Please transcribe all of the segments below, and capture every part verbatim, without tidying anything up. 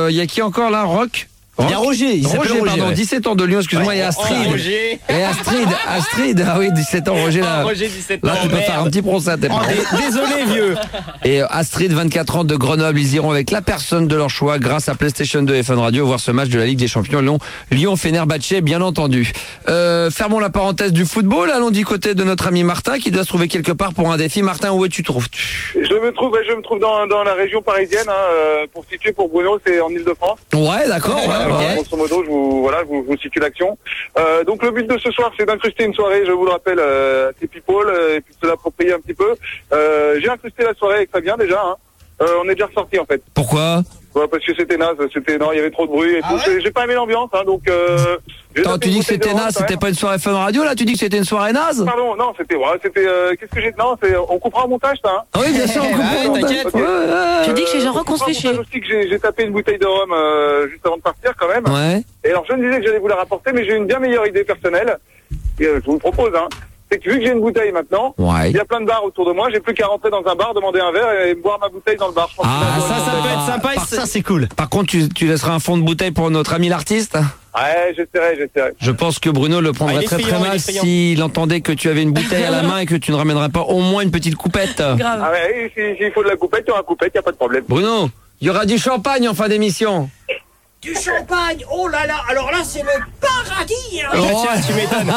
il y a qui encore là, Rock? Il y a Roger, il s'appelle Roger, Roger, pardon, ouais. dix-sept ans de Lyon, excuse-moi, et Astrid. Oh, Roger. Et Astrid, Astrid, ah oui, dix-sept ans, Roger, là. Oh, Roger, dix-sept ans, Là, tu peux merde. faire un petit procès à tes parents. Désolé, vieux. Et Astrid, vingt-quatre ans de Grenoble, ils iront avec la personne de leur choix grâce à PlayStation deux et Fun Radio voir ce match de la Ligue des Champions Lyon, Lyon-Fenerbahçe, bien entendu. Euh, fermons la parenthèse du football, allons du côté de notre ami Martin qui doit se trouver quelque part pour un défi. Martin, où es-tu trouves Je me trouve, je me trouve dans, dans la région parisienne, hein, euh, pour situer pour Bruno, c'est en Ile-de-France. Ouais, d'accord, ouais, Euh, ouais. Grosso modo, je vous, voilà, je vous, je vous situe l'action. Euh, donc le but de ce soir, c'est d'incruster une soirée, je vous le rappelle, euh, à People, euh, et puis de se l'approprier un petit peu. Euh, j'ai incrusté la soirée avec Fabien déjà, hein. Euh, on est déjà ressorti en fait. Pourquoi? Ouais, parce que c'était naze, c'était non, il y avait trop de bruit et Ah tout. ouais J'ai- j'ai pas aimé l'ambiance, hein, donc. Euh, j'ai Attends, tapé tu une dis que bouteille de c'était rhum, naze, quand c'était même. pas une soirée Fun Radio, là? Tu dis que c'était une soirée naze? Pardon, non, c'était, ouais, c'était. Euh, Qu'est-ce que j'ai Non, c'est, on coupera au montage, ça. Hein. Ah oui, bien sûr, on Ouais, comprend. ouais, t'inquiète. Ouais, ouais, Je dis que chez Jean-Roch, on se fait On chier. aussi que j'ai j'ai tapé une bouteille de rhum euh, juste avant de partir, quand même. ouais. Et alors, je me disais que j'allais vous la rapporter, mais j'ai une bien meilleure idée personnelle. Et, euh, je vous le propose, hein. C'est que vu que j'ai une bouteille maintenant, Ouais. il y a plein de bars autour de moi, j'ai plus qu'à rentrer dans un bar, demander un verre et boire ma bouteille dans le bar. Je pense Ah, que Ça, ça peut être sympa. Par ça, c'est cool. Par contre, tu, tu laisseras un fond de bouteille pour notre ami l'artiste? Ouais, j'essaierai, j'essaierai. Je pense que Bruno le prendrait Ah, il est très très friand, il mal est friand. s'il entendait que tu avais une bouteille à la main et que tu ne ramènerais pas au moins une petite coupette. Grave. Ah ouais, s'il si, s'il faut de la coupette, il y aura coupette, il n'y a pas de problème. Bruno, il y aura du champagne en fin d'émission. Du champagne, oh là là, alors là c'est le paradis hein. Oh, tiens, tu m'étonnes.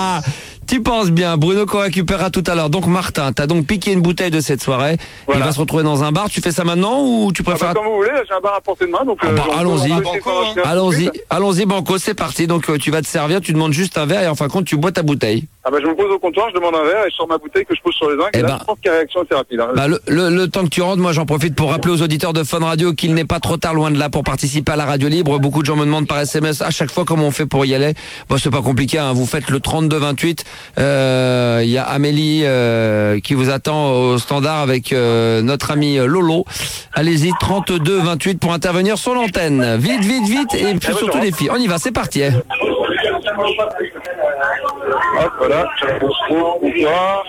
Tu penses bien, Bruno qu'on récupérera tout à l'heure. Donc Martin, t'as donc piqué une bouteille de cette soirée. Voilà. Il va se retrouver dans un bar. Tu fais ça maintenant ou tu Ah bah, préfères... comme vous voulez, là, j'ai un bar à portée de main, donc Ah bah, j'en- allons-y. j'en- Banco, j'en- hein. j'en- Allons-y, allons-y Banco, c'est parti. Donc euh, tu vas te servir, tu demandes juste un verre et en fin de compte tu bois ta bouteille. Ah bah je me pose au comptoir, je demande un verre et je sors ma bouteille que je pose sur les zincs. Eh Et là, ben. je pense qu'il y a réaction assez rapide. Hein. Bah, le, le, le temps que tu rentres, moi j'en profite pour rappeler aux auditeurs de Fun Radio qu'il n'est pas trop tard loin de là pour participer à la radio libre. Beaucoup de gens me demandent par S M S à chaque fois comment on fait pour y aller. Bon, c'est pas compliqué, hein. Vous faites le trente-deux vingt-huit. Euh, Il y a Amélie euh, qui vous attend au standard avec euh, notre ami Lolo. Allez-y, trente-deux vingt-huit pour intervenir sur l'antenne. Vite, vite, vite et puis surtout les filles. On y va, c'est parti. Hein. Hop, voilà, je pose au comptoir.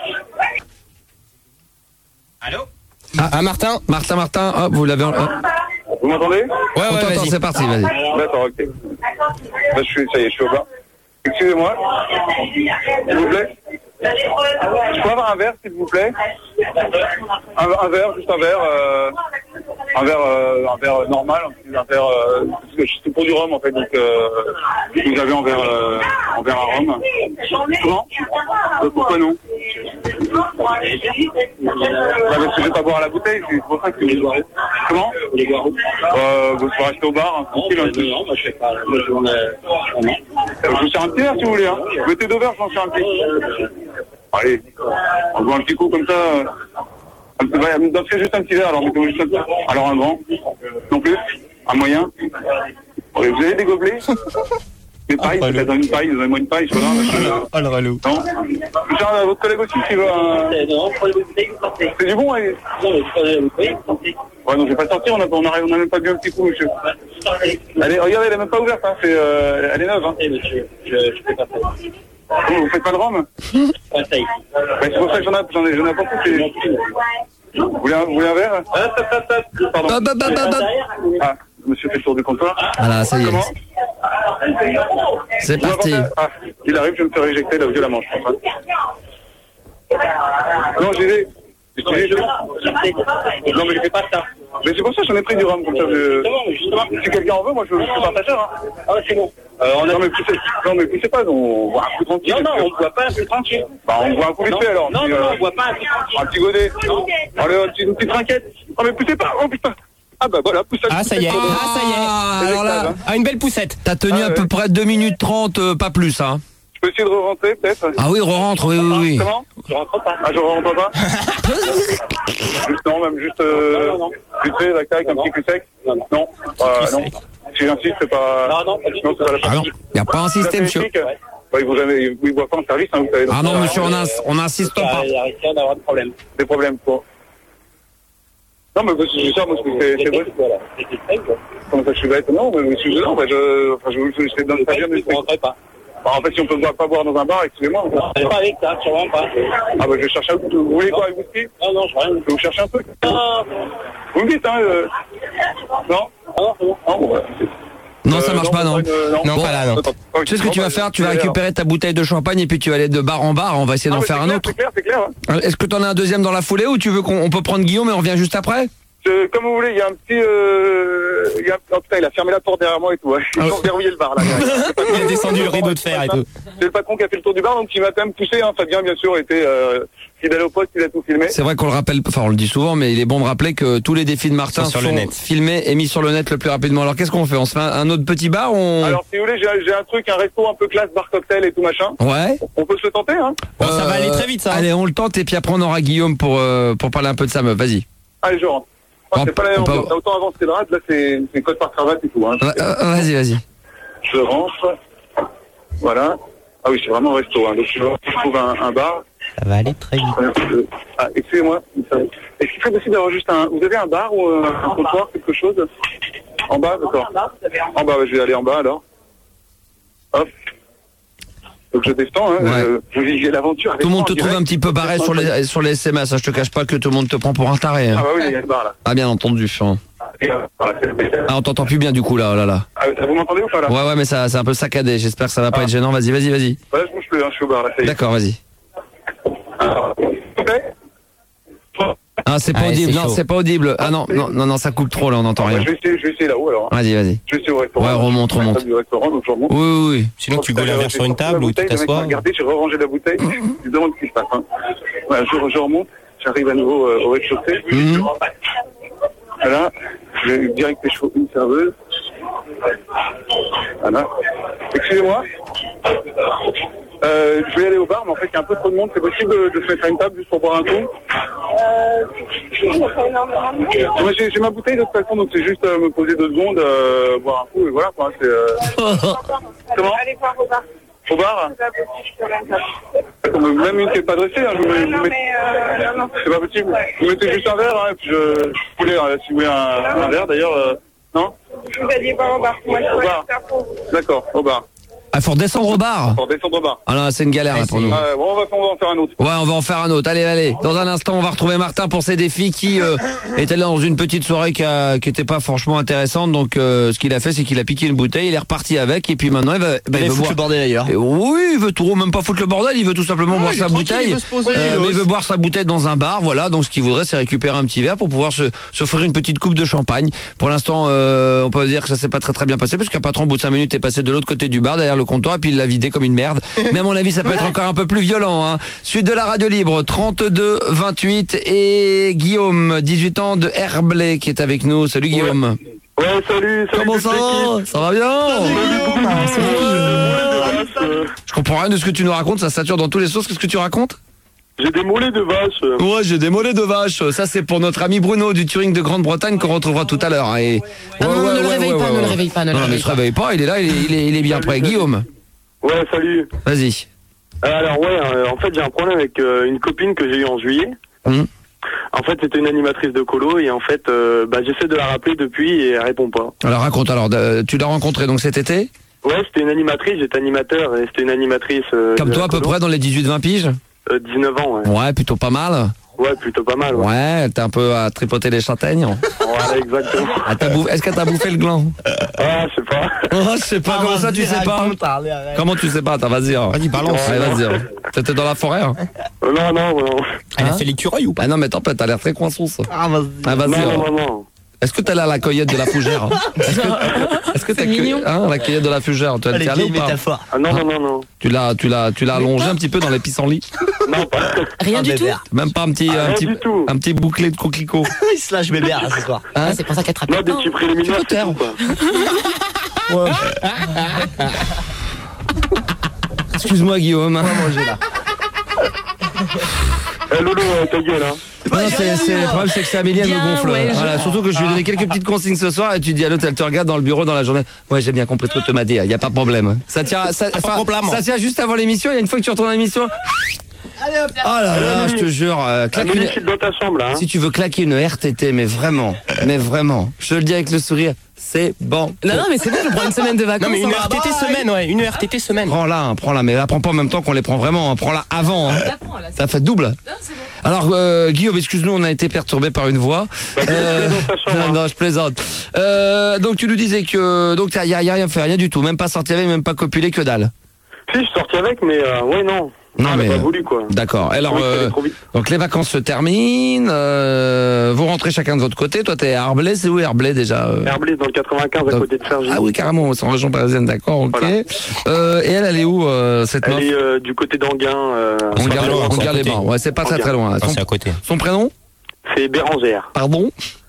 Allô? Ah, ah, Martin, Martin, Martin, hop, vous l'avez. en- hop. Vous m'entendez? Ouais, On ouais, t'entend, vas-y. c'est parti, vas-y. D'accord, ok. Bah, je suis, ça y est, je suis au bar. Excusez-moi. S'il vous plaît. Je peux avoir un verre, s'il vous plaît? un, un verre, juste un verre. Euh, un verre, euh, un verre normal, un verre. Euh, c'est pour du rhum en fait, donc euh, vous avez en verre, euh, en verre à rhum. Comment? Euh, Pourquoi non? Bah, parce que je vais pas boire à la bouteille, c'est pour ça que vous boirez. Comment? Vous voulez boire où? Euh, vous pouvez rester au bar, hein, tranquille. Non, non, non, moi je fais pas. Moi, je vous sers un petit verre si vous voulez, hein. Mettez deux verres, j'en sers un petit. Allez, on boit un petit coup comme ça. euh, Un petit, ouais, donc c'est juste un petit verre, alors mettez-vous juste un petit. Alors un grand, non plus, un moyen. Ouais, vous avez des gobelets? Des pailles, Ah, peut-être une paille, donnez-moi une paille, je sais pas. Oh le relou. Non? Tiens, votre collègue aussi qui veut un... C'est du bon, et... Ouais, non, je vais pas sortir, on a, on a, on a même pas bu un petit coup, monsieur. Allez, regardez, elle est même pas ouverte, hein, c'est, euh, elle est neuve, hein. Monsieur, je, je fais pas ça. Oh, vous faites pas de rhum? Pas ça ici. Bah, c'est pour ça que j'en ai, j'en ai, j'en ai pas beaucoup, c'est... Vous voulez un, vous voulez un verre? Pardon. Hop, hop, hop, hop, hop. Ah, monsieur fait le tour du comptoir. Voilà, ça y est. Comment? C'est Vous parti. m'entendez? Ah, il arrive, je me fais réjecter là violemment, je pense. Hein. Non, j'ai des... j'ai des- Non, mais je fais pas ça. Mais c'est pour ça que j'en ai pris du rhum, comme ça, je... Si quelqu'un en veut, moi, je, je suis partageur, hein. Ah, c'est bon. Euh, on a... Non, mais poussez, non, mais poussez pas, on boit un coup tranquille. Non, non, on boit pas un peu tranquille. Bah, on boit un coup vite fait, alors. Non, non, euh... on boit pas un peu tranquille. Un petit godet. Non. Allez, un petit- une petite trinquette. Oh, mais poussez pas, oh putain. Ah, bah voilà, poussez. Ah, ça y est. Ah, ça y est. Ah, alors là, Ah, une belle poussette. t'as tenu Ah, à ouais. peu près deux minutes trente, euh, pas plus, hein. Je peux essayer de re-rentrer, peut-être? Ah oui, re-rentre, oui, oui, oui. Comment? Je rentre pas. Ah, je rentre pas? Juste, non, même juste, euh, non, non, non. Vite fait, tac, tac, un petit cul sec? Non, non. Non, euh, non. Si j'insiste, c'est pas... Non, non, non, c'est pas la Ah non, partie. y a pas un système, monsieur. Bah, ils vous jamais, ils boivent pas en service, hein, vous savez. donc, Ah non, euh, monsieur, on, ins- on insiste pas. Il risque d'avoir des problèmes. Des problèmes, quoi. Non, mais parce que je dis ça, parce que c'est, c'est vrai. Voilà. C'était très bien. Comment ça, je suis bête? Non, mais je suis, non, bah, je, enfin, je vous, je, je donne pas bien, mais Vous rentrez pas. bah, en fait, si on peut boire- pas boire dans un bar, excusez-moi. C'est pas avec ça, sûrement pas. Ah, bah, je cherche un peu. Vous voulez quoi, avec whisky? Non, non, je rien. Vous cherchez un truc? Non, Vous me dites, hein, euh... Non? Non, ouais. Non, ça marche pas, non. Non, pas là, non. Tu sais ce que tu vas faire? Tu vas récupérer ta bouteille de champagne et puis tu vas aller de bar en bar. On va essayer d'en faire un autre. C'est clair, c'est clair. Hein. Est-ce que t'en as un deuxième dans la foulée ou tu veux qu'on on peut prendre Guillaume et on revient juste après? Je, comme vous voulez, il y a un petit... Euh, il y a, oh putain, il a fermé la porte derrière moi et tout. Ouais. Ils ont verrouillé le bar, là. Il a descendu le rideau de fer et tout. C'est le patron qui a fait le tour du bar, donc il m'a quand même poussé. Hein. Fabien, bien sûr, était euh, fidèle au poste, il a tout filmé. C'est vrai qu'on le rappelle, enfin on le dit souvent, mais il est bon de rappeler que tous les défis de Martin Sur sont le net. filmés et mis sur le net le plus rapidement. Alors qu'est-ce qu'on fait? On se fait un, un autre petit bar ou on... Alors, si vous voulez, j'ai, j'ai un truc, un resto un peu classe, bar cocktail et tout machin. Ouais. On peut se le tenter, hein. Bon, ça va aller très vite, ça. Allez, on le tente et puis après on aura Guillaume pour, euh, pour parler un peu de sa meuf. Vas-y. Allez, je rentre. Ah, On- c'est pas la on même peut- ambiance. Autant avant c'était le rad, là c'est, c'est code par cravate et tout. Hein. Ouais, euh, vas-y, vas-y. Je rentre. Voilà. Ah oui, c'est vraiment un resto. Hein. Donc je trouve un, un bar. Ça va aller très vite. Euh, Ah, excusez-moi. Est-ce qu'il serait possible d'avoir juste un... Vous avez un bar ou euh, un comptoir, quelque chose? En bas, d'accord. En bas, ouais, je vais aller en bas alors. Hop. Donc je descends, hein. Ouais. Euh, vous vivez l'aventure avec Tout le monde moi te en trouve direct. un petit peu barré sur les, sur les S M S. hein. Je te cache pas que tout le monde te prend pour un taré. hein. Ah bah oui, il y a le bar là. Ah, bien entendu. hein. Et, euh, voilà, c'est le- Ah, on t'entend plus bien du coup là. Oh là, là. Ah, vous m'entendez ou pas là? Ouais, ouais, mais ça, c'est un peu saccadé. J'espère que ça va pas Ah. être gênant. Vas-y, vas-y, vas-y. Voilà, je bouge plus, hein, je suis au bar là, ça y est. D'accord, vas-y. Alors, ok. Ah, c'est pas Ouais, audible. c'est Non, chaud. c'est pas audible. Ah non, non, non, non, ça coupe trop là. On n'entend Ah, bah, rien. je vais essayer, je vais essayer là-haut alors. hein. Vas-y, vas-y. Je vais essayer au restaurant. Ouais, remonte, Je vais à la remonte. table du restaurant, donc je remonte. Oui, oui, oui. Sinon, tu gaules un verre sur une La table ou tu bouteille, le mec m'a t'assois. regardé, j'ai re-rangé la bouteille. Je me demande ce qui se passe. Hein. Voilà, je, je remonte, j'arrive à nouveau euh, au rez-de-chaussée. Mhm. Voilà, je vais direct pécho une serveuse. Voilà. Excusez-moi. Euh, je vais aller au bar, mais en fait, il y a un peu trop de monde. C'est possible de, de se mettre à une table juste pour boire un coup? Euh, ça fait énormément de monde. Moi, j'ai, j'ai ma bouteille de toute façon, donc c'est juste euh, me poser deux secondes, euh, boire un coup, et voilà, quoi. C'est, euh... Comment? Allez voir au bar. Au bar? C'est pas possible sur la table. Même une qui n'est pas dressée, hein, je vous mets- Non, vous mettez- mais euh, non, non. c'est pas possible. Vous mettez juste un verre, hein, et puis je, je voulais, euh, si vous voulez un, un verre, d'ailleurs, euh, non? Vous alliez voir au bar. Moi, je Au vois bar. faire pour vous. D'accord, au bar. Ah, faut redescendre au bar. Pour descendre au bar. Ah non, c'est une galère là, pour nous. Euh, bon, on va, on va en faire un autre. Ouais, on va en faire un autre. Allez, allez. Dans un instant, on va retrouver Martin pour ses défis qui euh, était là dans une petite soirée qui, a, qui était pas franchement intéressante. Donc, euh, ce qu'il a fait, c'est qu'il a piqué une bouteille, il est reparti avec, et puis maintenant, il va, bah, il veut boire. le bordel ailleurs. Et oui, il veut tout, même pas foutre le bordel, il veut tout simplement boire sa bouteille. Euh, mais il veut boire sa bouteille dans un bar, voilà. Donc, ce qu'il voudrait, c'est récupérer un petit verre pour pouvoir se s'offrir une petite coupe de champagne. Pour l'instant, euh, on peut dire que ça s'est pas très très bien passé, parce qu'un patron, au bout de cinq minutes, est passé de l'autre côté du bar, derrière le comptoir, et puis il l'a vidé comme une merde. Mais à mon avis, ça peut être encore un peu plus violent. Hein. Suite de la radio libre, trente-deux vingt-huit, et Guillaume, dix-huit ans, de Herblay, qui est avec nous. Salut Guillaume. Ouais, salut, salut. Comment toute ça va? l'équipe. Ça va bien? Euh, Je comprends rien de ce que tu nous racontes, ça sature dans tous les sens. Qu'est-ce que tu racontes? J'ai des mollets de vache. Ouais, j'ai des mollets de vache. Ça, c'est pour notre ami Bruno du Turing de Grande-Bretagne qu'on retrouvera tout à l'heure. Et... Ah non, Ouais, ne ouais, le ouais, réveille ouais, pas, ouais, ne le ouais. réveille pas, ne le Non, mais réveille se pas. réveille pas, il est là, il est, il est, il est bien prêt. Guillaume, Ouais, salut. vas-y. Euh, alors ouais, euh, en fait j'ai un problème avec euh, une copine que j'ai eue en juillet. Hum. En fait c'était une animatrice de colo et en fait euh, bah, j'essaie de la rappeler depuis et elle répond pas. Alors raconte, alors, euh, tu l'as rencontré donc cet été? Ouais, c'était une animatrice, j'étais animateur et c'était une animatrice. Euh, Comme de toi à peu colo. près dans les dix-huit vingt piges? Euh, dix-neuf ans, ouais. Ouais, plutôt pas mal. Ouais, plutôt pas mal. Ouais, Ouais, t'es un peu à tripoter les châtaignes. Voilà, exactement. Ah, t'as bouff- Est-ce que t'as bouffé le gland? Ah, je sais pas. Oh, je sais pas, comment ça tu sais pas? Comment tu sais pas? Attends, vas-y. hein. Vas-y, balance. Ouais, vas-y. hein. T'étais dans la forêt? hein Euh, non, non, non. Elle a Hein fait l'écureuil ou pas? Ah non, mais attends, t'as l'air très coinçon ça. Ah, vas-y. Ah, vas-y. Non, hein. non, non, non. Est-ce que t'es là à la cueillette de la fougère? Est-ce que est-ce que t'as mignon. que- hein, la cueillette de la fougère? Tu as Allez, allé ou vieille pas? métaphore. Ah non, non, non, non. Tu l'as tu l'as tu l'as allongé un petit peu dans les pissenlits? Non, pas. Rien du tout. Même pas un petit Ah, un rien petit du tout. un petit bouclé de coquelicot? Il se lâche bébé là ce soir. Hein? Ah, c'est pour ça qu'elle te Non, rappelle des pas. petits préliminaires. Tu peux taire. c'est tout, quoi. Excuse-moi Guillaume. hein. Eh, Lolo, euh, ta gueule, hein. Non, c'est, c'est, le problème c'est que c'est Amélie, elle me Bien, gonfle. ouais, je- Voilà, surtout que je lui ai donné quelques petites consignes ce soir et tu dis à l'autre, elle te regarde dans le bureau dans la journée. Ouais, j'ai bien compris ce que tu m'as dit, il y a pas de problème. Ça tient, ça, enfin, problème. ça tient juste avant l'émission, il y a une fois que tu retournes à l'émission. Ah là là, je te jure, euh, claque Amélie, une- je suis dans ta chambre, là. Hein. si tu veux claquer une R T T, mais vraiment, mais vraiment, je te le dis avec le sourire, c'est bon. Non, non, mais c'est bon, je prends une semaine de vacances. Non mais une hein. R T T semaine, ouais, une R T T semaine. Prends-la, hein, prends-la, mais la prends pas en même temps qu'on les prend vraiment, hein, prends-la avant. Hein. Ça fait double. Alors, euh, Guillaume, excuse-nous, on a été perturbé par une voix. Bah, Euh, dans ta chambre, non, hein. non, je plaisante. Euh, donc, tu nous disais que donc il y, a y a rien fait, rien du tout, même pas sorti avec, même pas copulé, que dalle. Si, je suis sorti avec, mais euh, ouais, non. Non, Elle a mais pas euh, voulu, quoi. d'accord. Alors, Oui, ça euh, allait trop vite. donc les vacances se terminent. Euh, vous rentrez chacun de votre côté. Toi, t'es à Herblay, c'est où Herblay déjà euh Herblay, dans le quatre-vingt-quinze, à donc- côté de Sergi. Ah oui, carrément, c'est en région parisienne, d'accord, ok. Voilà. Euh, et elle, elle est où euh, cette Elle meuf est euh, du côté d'Anguin. Euh, On c'est garde, pas loin, on c'est à garde les côté. bains. Ouais, c'est pas très Anguin. très loin. Enfin, Son, c'est à côté. son prénom c'est Bérangère. Pardon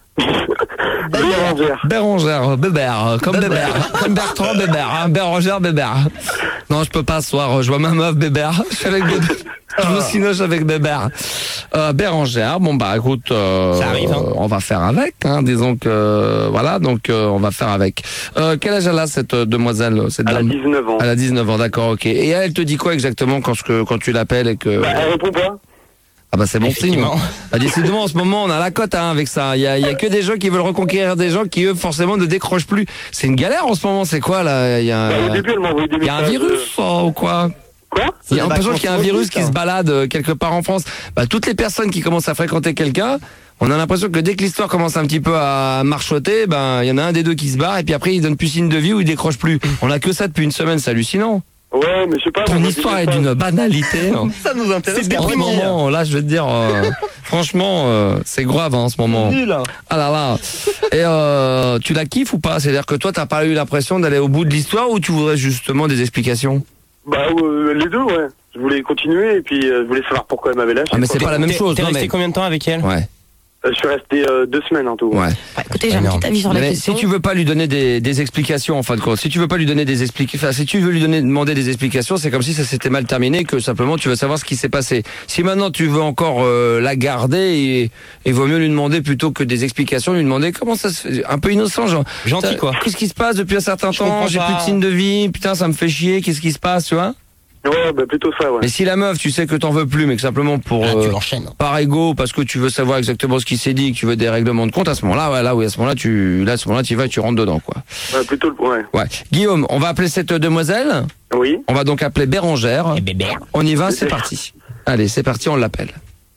Bérangère. Bérangère, Bébert, comme Bébert, comme Bertrand Bébert, hein, Bérangère Bébert. Non, je peux pas ce soir, je vois ma meuf Bébert, je suis avec Bébert. Je me sinoche avec Bébert. Euh, Bérangère, bon bah écoute, euh, Ça arrive, hein. euh, on va faire avec, hein, disons que euh, voilà, donc euh, on va faire avec. Euh, quel âge elle a cette euh, demoiselle, cette Elle a dame dix-neuf ans. Elle a dix-neuf ans, d'accord, ok. Et elle te dit quoi exactement quand, ce que, quand tu l'appelles et que... Bah, elle répond pas. Ah bah c'est bon signe. Effectivement. Ah, décidément, en ce moment, on a la cote hein, avec ça. Il y a, il y a que des gens qui veulent reconquérir des gens qui, eux, forcément, ne décrochent plus. C'est une galère en ce moment, c'est quoi là Il y a, Bah, au début, elle m'a envoyé des il y a un messages, virus euh, oh, ou quoi Quoi Il y a des l'impression qu'il y a un vacances virus qui hein. se balade euh, quelque part en France. Bah, toutes les personnes qui commencent à fréquenter quelqu'un, on a l'impression que dès que l'histoire commence un petit peu à marchoter, ben il y en a un des deux qui se barre et puis après il donne plus signe de vie ou il décroche plus. On a que ça depuis une semaine, c'est hallucinant. Ouais, mais je sais pas. Ton elle m'a histoire dit est ça. d'une banalité. hein. Ça nous intéresse. En ce moment, là, je vais te dire, euh, franchement, euh, c'est grave hein, en ce moment. Nul. hein. Ah là là. Et euh, tu la kiffes ou pas? C'est-à-dire que toi, t'as pas eu l'impression d'aller au bout de l'histoire ou tu voudrais justement des explications? Bah, euh, les deux, ouais. Je voulais continuer et puis euh, je voulais savoir pourquoi elle m'avait lâché. Ah mais c'est quoi. pas la même T'es- chose, T'es non resté mais. combien de temps avec elle? Ouais, Euh, Je suis resté euh, deux semaines en tout. ouais. Bah, écoutez, j'ai un Énorme. petit avis sur la Mais question. si tu veux pas lui donner des, des explications en fin de compte, si tu veux pas lui donner des explications, enfin si tu veux lui donner demander des explications, c'est comme si ça s'était mal terminé, que simplement tu veux savoir ce qui s'est passé. Si maintenant tu veux encore euh, la garder, et il vaut mieux lui demander plutôt que des explications, lui demander comment ça se fait, un peu innocent, genre. Gentil, T'as- quoi. Qu'est-ce qui se passe depuis un certain Je temps? comprends J'ai pas. plus de signe de vie, putain ça me fait chier, qu'est-ce qui se passe, tu vois? Ouais, bah plutôt ça, ouais. Mais si la meuf, tu sais que t'en veux plus, mais que simplement pour Ah, euh, tu l'enchaînes. par ego, parce que tu veux savoir exactement ce qui s'est dit, que tu veux des règlements de compte, à ce moment-là, ouais, là, oui, à ce moment-là, tu, là, à ce moment-là, tu y vas et tu rentres dedans, quoi. Ouais, plutôt le. Ouais. Ouais. Guillaume, on va appeler cette demoiselle. Oui. On va donc appeler Bérangère. Et bébé. On y va, c'est parti. Allez, c'est parti, on l'appelle.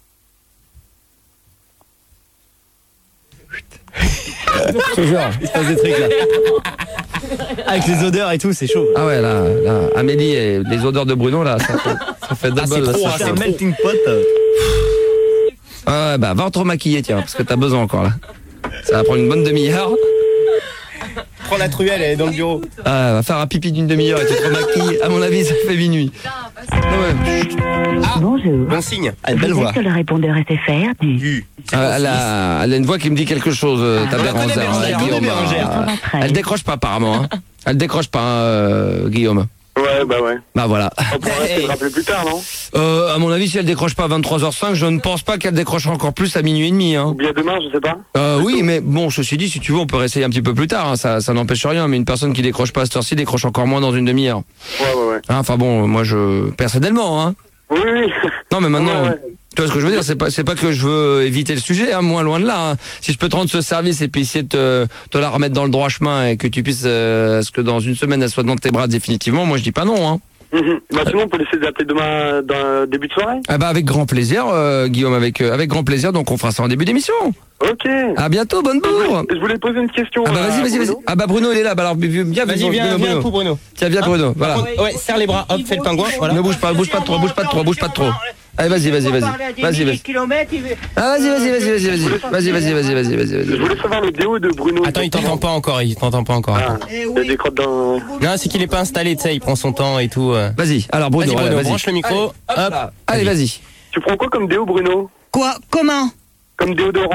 Je te jure. Il se passe des trucs là. Avec les odeurs et tout, c'est chaud. Ah ouais, là, là, Amélie et les odeurs de Bruno, là, ça fait, ça fait double. c'est là, trop, ça hein, fait- C'est un melting pot. euh. Ah ouais, bah, va te remaquiller, tiens, parce que t'as besoin encore, là. Ça va prendre une bonne demi-heure. Prends la truelle, elle est dans le bureau. Ah, va faire un pipi d'une demi-heure et tu te remaquilles. À mon avis, ça fait minuit. Ah ouais. Bonjour. Bon signe. Ah, une belle Vous voix. êtes sur le répondeur S F R du Ah, elle, a, elle a une voix qui me dit quelque chose, euh, ta On la connaît, Bérangère, Bérangère, hein, Guillaume. Bérangère. euh, quatre-vingt-treize. Elle décroche pas apparemment. Hein. Elle décroche pas, hein, euh, Guillaume. Ouais, bah ouais. Bah voilà. On pourra essayer de rappeler plus tard, non? Euh, à mon avis, si elle décroche pas à vingt-trois heures cinq, je ne pense pas qu'elle décrochera encore plus à minuit et demi. Ou Hein. bien demain, je sais pas. Euh, oui, mais bon, ceci dit, si tu veux, on peut réessayer un petit peu plus tard. Hein. Ça, ça n'empêche rien. Mais une personne qui décroche pas à cette heure-ci décroche encore moins dans une demi-heure. Ouais, ouais, ouais. Hein, Enfin bon, moi, je personnellement. Hein. Oui, oui. Non, mais maintenant. Ouais, ouais. Tu vois ce que je veux dire, c'est pas c'est pas que je veux éviter le sujet, hein, moins loin de là. Hein. Si je peux te rendre ce service et puis essayer de te, te la remettre dans le droit chemin et que tu puisses, euh, à ce que dans une semaine elle soit dans tes bras définitivement, moi je dis pas non. Hein. Mhm. Bah sinon, on peut essayer d'appeler demain dans début de soirée. Ah bah avec grand plaisir, euh, Guillaume, avec euh, avec grand plaisir. Donc on fera ça en début d'émission. Ok. À bientôt, bonne bourre. Je voulais poser une question. Ah bah vas-y, à vas-y, vas-y. Bruno. Ah bah Bruno il est là. Bah alors viens, viens, Vas-y, viens, Bruno, viens, Bruno. pour Bruno. Tiens, viens Bruno. Voilà. Par contre, ouais, serre les bras, hop, fais le pingouin, voilà. Ne bouge pas, bouge pas de trop, bouge pas de trop, bouge pas de trop. Allez, vas-y, vas-y, vas-y, vas-y, vas-y. Ah vas-y, vas-y, vas-y, vas-y, vas-y, vas-y, vas-y, vas-y, vas-y, vas-y, Je vas-y. voulais savoir le déo de Bruno. Attends, il t'entend pas encore, il t'entend pas encore. Ah, Eh il y a des crottes dans. Non, c'est qu'il est pas installé, tu sais, il prend son temps et tout. euh. Vas-y. Alors Bruno, Vas-y, Bruno, voilà, vas-y. branche le micro, hop. Allez, vas-y. Tu prends quoi comme déo, Bruno? Quoi? Comment? Comme déodorant?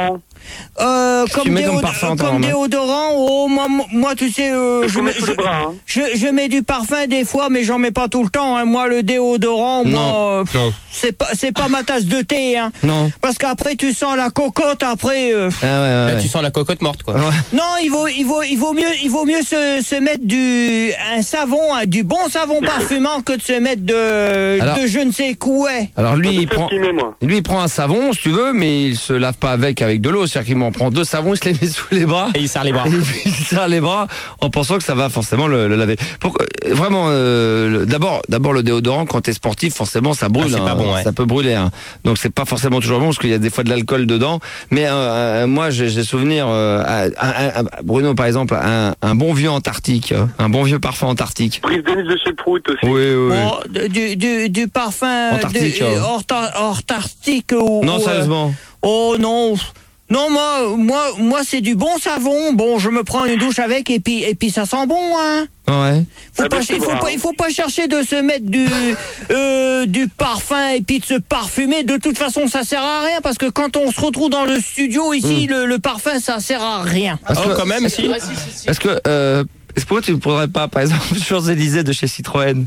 Euh, Tu comme mets comme déod- parfum, euh, toi, comme Romain déodorant, oh, moi, moi, tu sais, euh, je, Faut mets, mettre sous les bras, hein. je, je, je mets du parfum des fois, mais j'en mets pas tout le temps. Hein. Moi, le déodorant, Non, moi, euh, pff, non. c'est pas, c'est pas ma tasse de thé. Hein. Non. Parce qu'après, tu sens la cocotte. Après, euh, Ah ouais, ouais, Là, ouais. tu sens la cocotte morte, quoi. Ouais. non, il vaut, il vaut, il vaut mieux, il vaut mieux se, se mettre du, un savon, hein, du bon savon parfumant que de se mettre de, Alors- de je ne sais quoi. Alors lui, Je il suis prend, filmé, moi. lui, il prend un savon, si tu veux, mais il se lave pas avec avec de l'eau. C'est-à-dire qu'il m'en prend deux savons, il se les met sous les bras. Et il serre les bras. Et puis il serre les bras en pensant que ça va forcément le, le laver. Pourquoi, vraiment, euh, le- d'abord, d'abord le déodorant quand t'es sportif, forcément ça brûle. Ah, c'est pas bon, ouais. Ça peut brûler. Hein. Donc c'est pas forcément toujours bon parce qu'il y a des fois de l'alcool dedans. Mais euh, euh, moi, j'ai j'ai souvenir, euh, à- à- à- Bruno par exemple, un, un bon vieux Antarctique, euh, un bon vieux parfum Antarctique. Prise Denise de chez Prout aussi. Oui, oui. oui. Bon, de- du, du, du parfum Antarctique, de, hein. Horta- Antarctique ou Non, ou, euh, sérieusement. oh non. Non, moi, moi, moi, c'est du bon savon. Bon, je me prends une douche avec et puis, et puis ça sent bon, hein. Ouais. Faut Ah pas, ben, c'est il faut bon, pas, hein. il faut pas chercher de se mettre du, euh, du parfum et puis de se parfumer. De toute façon, ça sert à rien parce que quand on se retrouve dans le studio ici, le, le parfum, ça sert à rien. Parce Oh, que- quand même, si. Est-ce que, euh, est-ce que pourquoi tu ne prendrais pas, par exemple, Champs-Élysées de chez Citroën?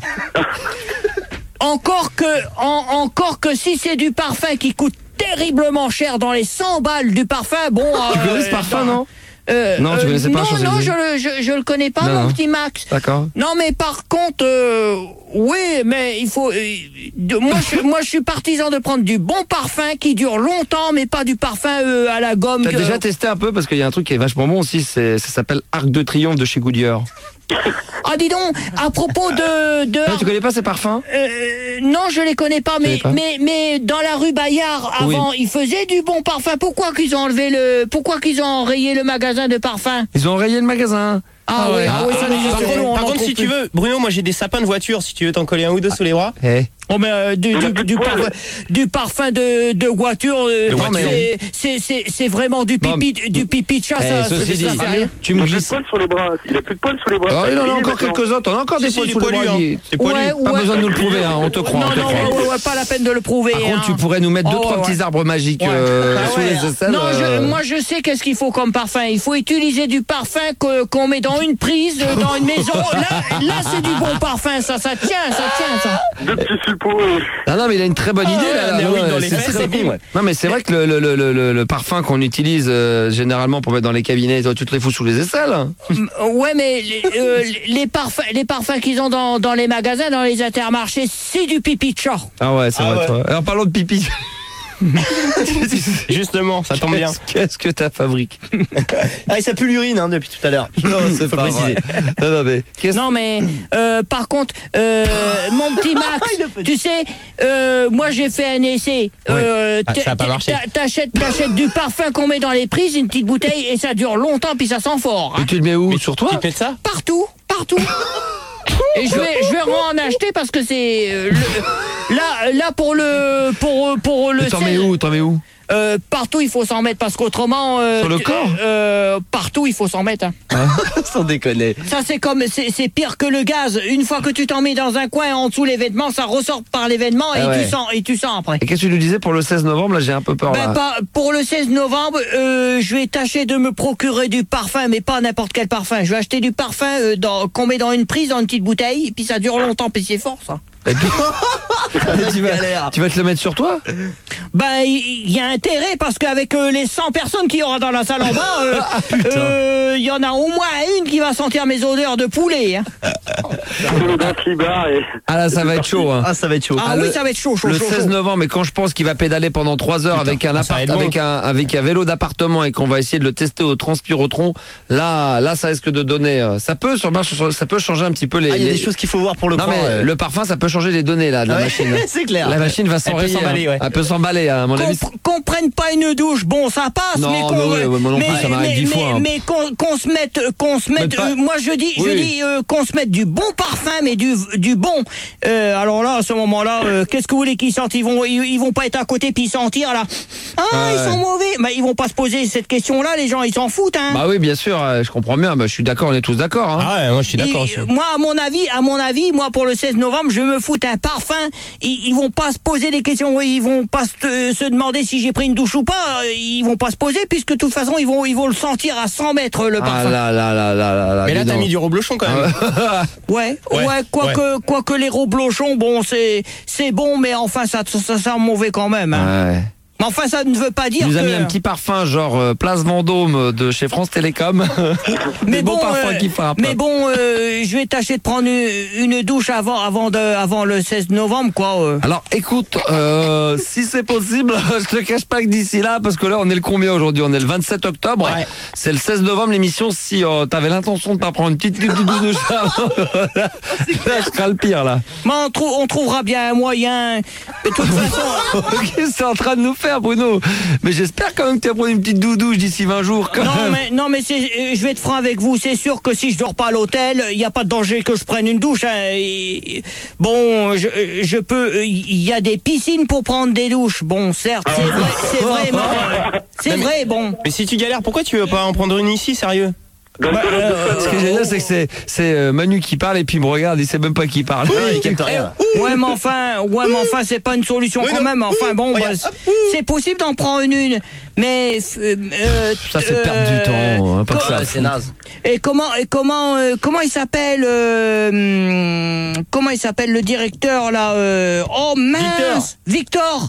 Encore que, en- encore que si c'est du parfum qui coûte terriblement cher dans les cent balles du parfum, bon. Tu euh, connais ce parfum, non? Euh, Non, tu euh, connaissais pas Non, Champs-Élysées. non, je le, je, je le connais pas, Non, mon non. petit Max. D'accord. Non, mais par contre, euh, oui, mais il faut. euh, de- moi, je, moi, je suis partisan de prendre du bon parfum qui dure longtemps, mais pas du parfum euh, à la gomme. T'as que- déjà testé un peu parce qu'il y a un truc qui est vachement bon aussi, c'est, ça s'appelle Arc de Triomphe de chez Goodyear. Ah, dis donc, à propos de. de Ah, tu connais pas ces parfums? euh, non, je les connais pas, mais, connais pas mais, mais dans la rue Bayard, avant, ils faisaient du bon parfum. Pourquoi qu'ils ont enlevé le. Pourquoi qu'ils ont enrayé le magasin de parfum? Ils ont rayé le magasin. Ah, oui, ah, oui, ça nous Par fait contre, long, on par en contre, trouve si tu plus. veux, Bruno, moi j'ai des sapins de voiture, si tu veux t'en coller un ou deux sous les bras. Eh. Oh mais euh, du, du, du, parfum, du parfum de, de voiture, euh, De voiture. c'est- c'est- c'est c'est vraiment du pipi, du pipi de chat, Eh, ça, ceci ça, dit, ça fait rien. tu Il me a plus de glisses. poils sur les bras. Il a plus de poils sur les bras. Oh, il en a est encore maintenant. quelques-uns, t'en as encore des Si, poils si, sous il est les bras. poilu, Guy. hein. C'est poilu. Ouais, Pas ouais. besoin de nous le prouver, hein, on te croit, Non, on te non, croit. ouais, ouais, pas la peine de le prouver. Par hein. contre, tu pourrais nous mettre deux, Oh, trois ouais. petits arbres magiques Ouais. euh, Ah sous ouais. les aisselles. Non, je- euh, moi je sais qu'est-ce qu'il faut comme parfum. Il faut utiliser du parfum que- qu'on met dans une prise, euh, dans une maison. Là, là c'est du bon parfum, ça, ça tient, ça tient, ça. Deux petits suppos. et- Ah non, mais il a une très bonne idée là. un là, héroïne ouais, dans les c'est fesses très et bon, bim. ouais. Non, mais c'est vrai que le, le, le, le, le parfum qu'on utilise euh, généralement pour mettre dans les cabinets, toi, tu te les fous sous les aisselles. Mm, Ouais, mais les, euh, les parfums, les parfums qu'ils ont dans, dans les magasins, dans les intermarchés, c'est du pipi de chat. Ah ouais, c'est Ah vrai. ouais. Toi. Alors parlons de pipi. Justement, ça tombe bien. Qu'est-ce- Qu'est-ce que t'as fabriqué? Ah, et ça pue l'urine hein, depuis tout à l'heure. Non, c'est Faut pas préciser. vrai. Non, non, mais qu'est-ce- Non, mais euh, par contre, euh, mon petit Max, tu sais, euh, moi j'ai fait un essai. Euh, Ah, t'a- ça a pas t'a- marché. T'achètes, t'achètes du parfum qu'on met dans les prises, une petite bouteille, et ça dure longtemps, puis ça sent fort. hein. Et tu le mets où? Sur toi? Tu te mets de ça? Partout, partout. Et je vais, je vais en acheter parce que c'est euh, le- là, là pour le, pour, pour le. Et T'en mets sel, où? T'en mets où? euh, partout il faut s'en mettre parce qu'autrement. euh, Sur le tu- corps euh, Partout il faut s'en mettre. hein. Sans déconner. Ça c'est comme, c'est c'est pire que le gaz. Une fois que tu t'en mets dans un coin en dessous les vêtements, ça ressort par les vêtements et Ah ouais. tu sens, et tu sens après. Et qu'est-ce que tu nous disais pour le seize novembre? Là, j'ai un peu peur. Ben, là. pas, pour le seize novembre, euh, je vais tâcher de me procurer du parfum, mais pas n'importe quel parfum. Je vais acheter du parfum euh, dans- qu'on met dans une prise, dans une petite bouteille, et puis ça dure longtemps, puis c'est fort ça. Et puis- tu, vas, tu vas te le mettre sur toi? Ben, il il y, a intérêt parce qu'avec euh, les cent personnes qu'il y aura dans la salle en bas, euh, euh, il y en a au moins une qui va sentir mes odeurs de poulet. Hein. Sur le grand clibar et. Ah là, ça va être chaud. Hein. Ah, ça va être chaud. Ah, Ah, oui, le- ça va être chaud, chaud, Le chaud. seize chaud. novembre, et quand je pense qu'il va pédaler pendant trois heures avec un, ça va appart, être bon. avec, un, avec un vélo d'appartement et qu'on va essayer de le tester au transpirotron, là, là, ça risque de donner. euh, Ça peut, sur- ça peut changer un petit peu les. Ah, il y a les- des choses qu'il faut voir pour le Non, croire. mais euh. le parfum, ça peut changer les données là de la Ah ouais, machine. c'est clair. La machine va s'enrayer. peut s'emballer, hein. ouais. Elle peut s'emballer, à mon avis. Qu'on qu'on prenne pas une douche, bon ça passe, Non, mais mais qu'on oui, ouais, moi non plus, ça m'arrive dix mais- fois, hein. mais qu'on qu'on se mette, qu'on se mette, Mais pas- euh, moi je dis, je Oui. dis euh, qu'on se mette du bon parfum. parfum, mais du, du bon. Euh, alors là, à ce moment-là, euh, qu'est-ce que vous voulez qu'ils sortent? Ils vont, ils, ils vont pas être à côté puis sentir là. Ah, Ouais. ils sont mauvais. Bah, ils vont pas se poser cette question-là. Les gens, ils s'en foutent, hein. Bah oui, bien sûr, euh, je comprends bien. Bah, je suis d'accord, on est tous d'accord. Hein. Ah ouais, moi je suis d'accord Et, aussi. moi, à mon avis, à mon avis, moi pour le seize novembre, je me fous un parfum. Ils, ils vont pas se poser des questions. Ils vont pas se, se demander si j'ai pris une douche ou pas. Ils vont pas se poser puisque de toute façon, ils vont, ils vont le sentir à cent mètres le Ah parfum. là là là là là là. Mais là dis t'as donc. mis du reblochon quand même. Ouais, ouais, Ouais, quoique, quoique les reblochons, bon, c'est, c'est bon, mais enfin, ça, ça, ça sent mauvais quand même. Hein. Ouais. Mais enfin, ça ne veut pas dire Il nous a que. mis un petit parfum genre euh, Place Vendôme de chez France Télécom. Mais Des bon, beaux parfums euh, qui frappent. mais bon, euh, je vais tâcher de prendre une, une douche avant, avant de, avant le seize novembre, quoi. euh. Alors écoute, euh, si c'est possible, je te cache pas que d'ici là, parce que là on est le combien aujourd'hui? On est le vingt-sept octobre. Ouais. C'est le seize novembre l'émission. Si euh, t'avais l'intention de pas prendre une petite douche de chat, là je serai le pire là. Mais on, trou- on trouvera bien un moyen. De toute façon. Qu'est-ce que c'est en train de nous faire, Bruno? Mais j'espère quand même que tu vas prendre une petite douche d'ici vingt jours. Quand Non même. mais, non mais c'est, euh, je vais être franc avec vous, c'est sûr que si je dors pas à l'hôtel, il n'y a pas de danger que je prenne une douche. Hein. Et- bon, je, je peux, il y a des piscines pour prendre des douches. Bon, certes, c'est vrai, c'est vraiment, c'est Non, mais- vrai, bon. Mais si tu galères, pourquoi tu veux pas en prendre une ici, sérieux? Dans le toilette de Ce que j'ai dire, c'est que c'est, c'est euh, Manu qui parle et puis il me regarde, il sait même pas qui parle. il capte rien. Ouais, mais enfin, ouais, mais enfin, c'est pas une solution Oui, quand non. même. Enfin, bon, bah, Regarde. c'est- c'est possible d'en prendre une, mais euh, euh, Ça, c'est perdre du euh, temps, hein, pas que co- ça. c'est naze. Et comment, et comment, euh, comment il s'appelle, euh, hum, comment il s'appelle le directeur là euh, Oh mince, Victor.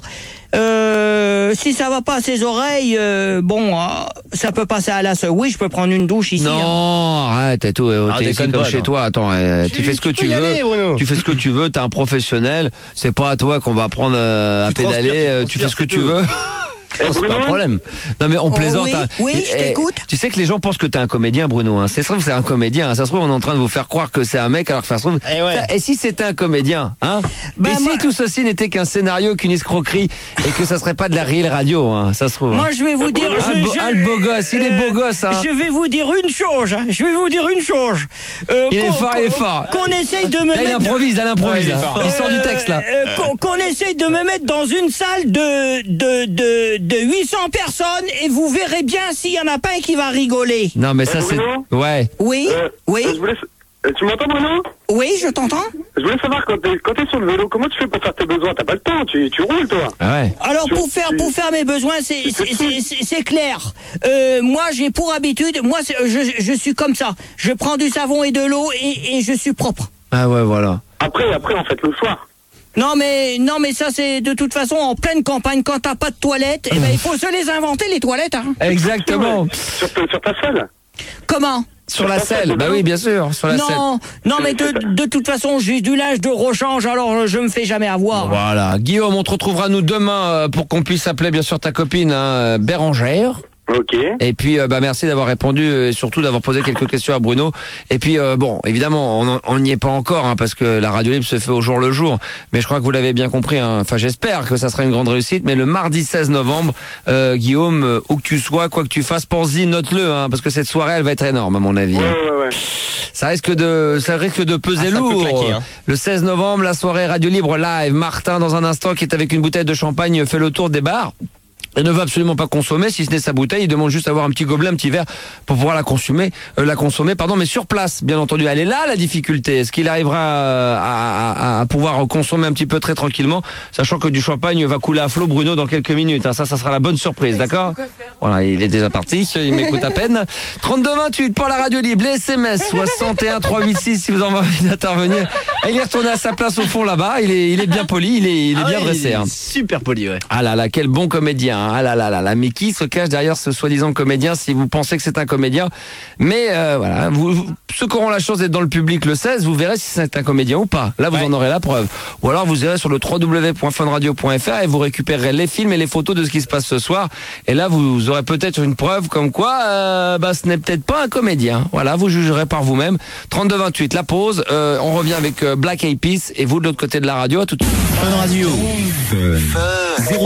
Euh, si ça va pas à ses oreilles, euh, bon, euh, ça peut passer à l'as. Oui, je peux prendre une douche ici. hein. Non, arrête, t'es tout, euh, Ah, t'es ici déconne comme pas, chez non. toi. Attends, euh, tu, Tu- fais ce que tu tu peux y veux. aller, Bruno. Tu fais ce que tu veux. T'es un professionnel. C'est pas à toi qu'on va apprendre euh, à Tu pédaler. transpires, tu euh, tu fais ce que tu transpires, veux. Eh, C'est pas un Bruno problème. Non mais on Oh, plaisante. oui, hein. oui, Et- je et- t'écoute. Tu sais que les gens pensent que t'es un comédien, Bruno. Hein. C'est sûr que c'est un comédien. Hein. Ça se trouve on est en train de vous faire croire que c'est un mec alors que ça se trouve. Eh ouais. Et si c'était un comédien, hein Ben, Et si moi- tout ceci n'était qu'un scénario, qu'une escroquerie et que ça serait pas de la réelle radio, hein, ça se trouve. Moi, je vais vous dire, Ah, je, le beau- je- ah, le beau gosse, il est beau gosse, hein. Je vais vous dire une chose. hein. Je vais vous dire une chose. Euh, Il est qu'on- fort, il est fort. Qu'on essaye de me Là, il mettre. improvise, là, il improvise. Ouais, il est là. fort. Il sort du texte là. Euh, qu'on, qu'on essaye de me mettre dans une salle de, de, de, de huit cents personnes et vous verrez bien s'il y en a pas un qui va rigoler. Non mais ça Eh, c'est. Bruno Ouais. Oui, Euh, oui, euh, je voulais... euh, Tu m'entends, Bruno? oui, je t'entends. Je voulais savoir, quand t'es quand t'es sur le vélo, comment tu fais pour faire tes besoins? T'as pas le temps, tu, tu roules, toi. Ah ouais. Alors Je- pour faire je- pour faire mes besoins, c'est c'est- c'est- c'est- c'est clair. Euh, moi j'ai pour habitude, moi c'est- je, je suis comme ça. Je prends du savon et de l'eau et, et je suis propre. Ah ouais, voilà. Après, après, en fait, le soir. Non mais non mais ça c'est de toute façon en pleine campagne quand t'as pas de toilettes, eh ben il faut se les inventer les toilettes. Hein. Exactement. Ouais. Sur, ta- sur ta selle. Comment? Sur la selle. Bah oui, bien sûr, sur la selle. Non, non mais de, de toute façon j'ai du linge de rechange alors je me fais jamais avoir. Voilà. Guillaume, on te retrouvera nous demain euh, pour qu'on puisse appeler bien sûr ta copine hein, Bérangère. Ok. Et puis euh, bah merci d'avoir répondu et surtout d'avoir posé quelques questions à Bruno. Et puis euh, bon, évidemment, on on n'y est pas encore hein, parce que la radio libre se fait au jour le jour. Mais je crois que vous l'avez bien compris. Hein. Enfin, j'espère que ça sera une grande réussite. Mais le mardi seize novembre, euh, Guillaume, euh, où que tu sois, quoi que tu fasses, pense-y, note-le, hein, parce que cette soirée, elle va être énorme à mon avis. Ouais, hein. ouais, ouais. Ça risque de, ça risque de peser Ah, ça peut lourd. claquer, hein. Le seize novembre, la soirée radio libre live. Martin, dans un instant, qui est avec une bouteille de champagne, fait le tour des bars. Et ne veut absolument pas consommer, si ce n'est sa bouteille. Il demande juste d'avoir un petit gobelet, un petit verre pour pouvoir la consommer, euh, la consommer, pardon, mais sur place, bien entendu. Elle est là, la difficulté. Est-ce qu'il arrivera euh, à, à, à pouvoir consommer un petit peu très tranquillement, sachant que du champagne va couler à flot, Bruno, dans quelques minutes. Hein. Ça, ça sera la bonne surprise, d'accord? Voilà, il est déjà parti. Il m'écoute à peine. trente-deux vingt-huit pour la radio libre. Les S M S soixante et un trois cent quatre-vingt-seize si vous en avez envie d'intervenir. Et il est retourné à sa place au fond là-bas. Il est, il est bien poli, il est, il est Ah bien ouais, dressé. il est Hein. Super poli, ouais. Ah là là, quel bon comédien. Hein. Ah là là là là. Mais qui se cache derrière ce soi-disant comédien si vous pensez que c'est un comédien? Mais euh, voilà, vous, vous- ceux qui auront la chance d'être dans le public le seize, vous verrez si c'est un comédien ou pas. Là, vous Ouais. en aurez la preuve. Ou alors vous irez sur le w w w point fun radio point f r et vous récupérerez les films et les photos de ce qui se passe ce soir. Et là, vous aurez peut-être une preuve comme quoi euh, bah, ce n'est peut-être pas un comédien. Voilà, vous jugerez par vous-même. trente-deux vingt-huit, la pause. Euh, on revient avec euh, Black Eyed Peas et vous de l'autre côté de la radio. À tout de suite. Fun Radio.